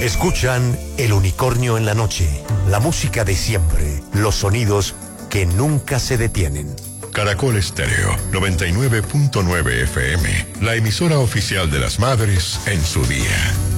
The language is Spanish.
Escuchan El Unicornio en la Noche, la música de siempre, los sonidos que nunca se detienen. Caracol Estéreo 99.9 FM, la emisora oficial de las madres en su día.